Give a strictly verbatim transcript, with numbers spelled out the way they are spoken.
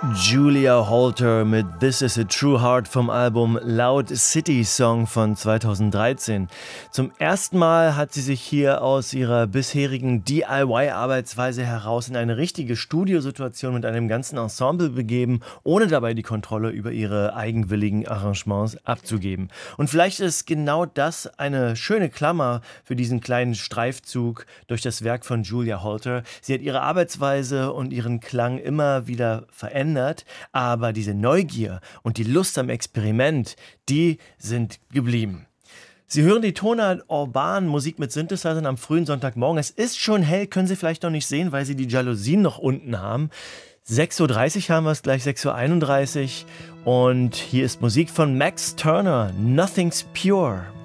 Julia Holter mit This Is a True Heart vom Album Loud City Song von zweitausenddreizehn. Zum ersten Mal hat sie sich hier aus ihrer bisherigen D I Y-Arbeitsweise heraus in eine richtige Studiosituation mit einem ganzen Ensemble begeben, ohne dabei die Kontrolle über ihre eigenwilligen Arrangements abzugeben. Und vielleicht ist genau das eine schöne Klammer für diesen kleinen Streifzug durch das Werk von Julia Holter. Sie hat ihre Arbeitsweise und ihren Klang immer wieder verändert, aber diese Neugier und die Lust am Experiment, die sind geblieben. Sie hören die Tonart Urban, Musik mit Synthesizern am frühen Sonntagmorgen. Es ist schon hell, können Sie vielleicht noch nicht sehen, weil Sie die Jalousien noch unten haben. sechs Uhr dreißig haben wir es, gleich sechs Uhr einunddreißig. Und hier ist Musik von Max Turner, Nothing's Pure.